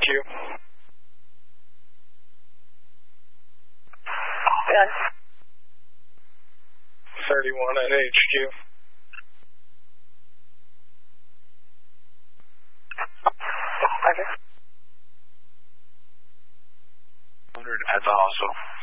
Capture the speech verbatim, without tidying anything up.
Q. Yes. thirty-one at H Q. Okay. one hundred at the hospital.